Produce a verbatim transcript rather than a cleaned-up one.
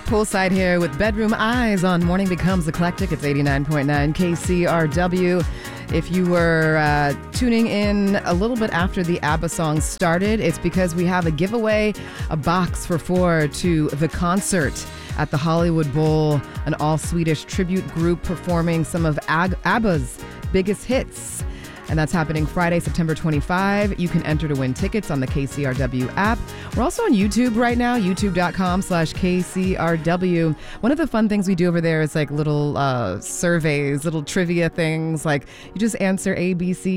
Poolside here with Bedroom Eyes on Morning Becomes Eclectic. It's eighty-nine point nine K C R W. If you were uh, tuning in a little bit after the ABBA song started, it's because we have a giveaway, a box for four to the concert at the Hollywood Bowl, an all-Swedish tribute group performing some of Ag- ABBA's biggest hits. And that's happening Friday, September twenty-fifth. You can enter to win tickets on the K C R W app. We're also on YouTube right now, youtube.com slash KCRW. One of the fun things we do over there is like little uh, surveys, little trivia things. Like you just answer A, B, C,